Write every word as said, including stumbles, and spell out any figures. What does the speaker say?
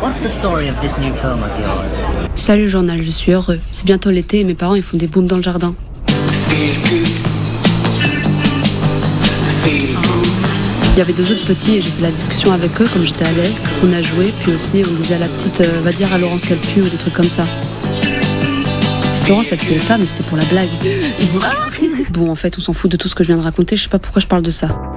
Salut journal, je suis heureux. C'est bientôt l'été et mes parents ils font des booms dans le jardin. Il y avait deux autres petits et j'ai fait la discussion avec eux comme j'étais à l'aise. On a joué, puis aussi on disait à la petite euh, va dire à Laurence qu'elle pue ou des trucs comme ça. Laurence elle puait pas mais c'était pour la blague. Bon en fait on s'en fout de tout ce que je viens de raconter, je sais pas pourquoi je parle de ça.